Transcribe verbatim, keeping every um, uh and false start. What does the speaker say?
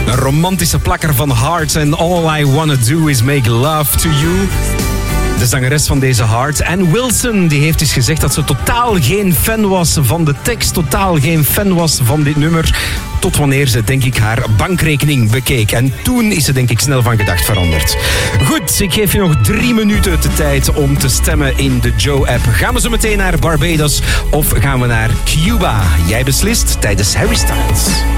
Een romantische plakker van Heart and All I Wanna Do Is Make Love To You. De zangeres van deze Heart, Ann Wilson, die heeft eens gezegd dat ze totaal geen fan was van de tekst, totaal geen fan was van dit nummer, tot wanneer ze, denk ik, haar bankrekening bekeek. En toen is ze, denk ik, snel van gedacht veranderd. Goed, ik geef je nog drie minuten de tijd om te stemmen in de Joe-app. Gaan we zo meteen naar Barbados of gaan we naar Cuba? Jij beslist tijdens Harry Styles.